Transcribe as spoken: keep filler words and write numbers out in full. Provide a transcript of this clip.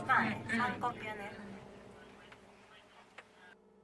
まあね、 うんさん呼吸ね。